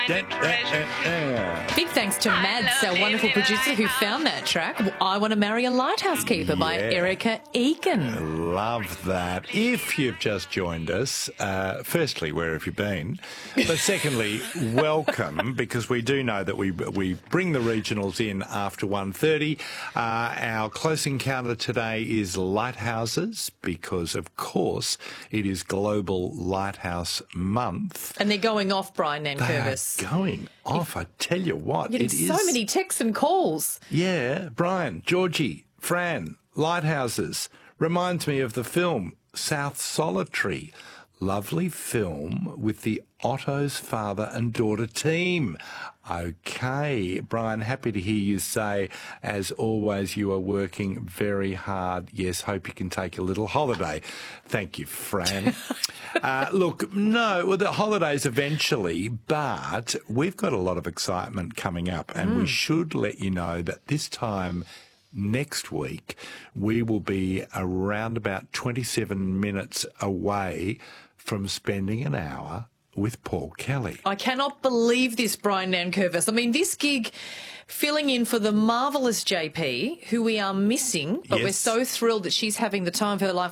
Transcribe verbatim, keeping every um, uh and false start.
Da, da, da, da. Big thanks to Mads, our wonderful producer, who found that track. I Want to Marry a Lighthouse Keeper by Yeah. Erica Egan. Love that. If you've just joined us, uh, firstly, where have you been? But secondly, welcome, because we do know that we we bring the regionals in after one thirty. Uh, our close encounter today is lighthouses, because, of course, it is Global Lighthouse Month. And they're going off, Brian They Nankervis. are going off, I tell you what. Getting It is. so many texts and calls. Yeah, Brian, Georgie, Fran, lighthouses. Reminds me of the film South Solitary. Lovely film with the Otto's father and daughter team. Okay, Brian, happy to hear you say, as always, you are working very hard. Yes, hope you can take a little holiday. Thank you, Fran. uh, look, no, well, the holidays eventually, but we've got a lot of excitement coming up, and we should let you know that this time next week, we will be around about twenty-seven minutes away from spending an hour with Paul Kelly. I cannot believe this, Brian Nankervis. I mean, this gig filling in for the marvellous J P, who we are missing, but we're Yes. so thrilled that she's having the time of her life.